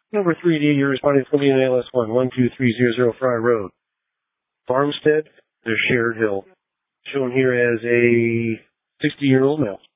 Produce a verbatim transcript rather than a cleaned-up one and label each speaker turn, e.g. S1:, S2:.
S1: Number three D, you're responding to me in L S one, one two three zero zero Fry Road. Farmstead, the Shared Hill. Shown here as a sixty-year-old male.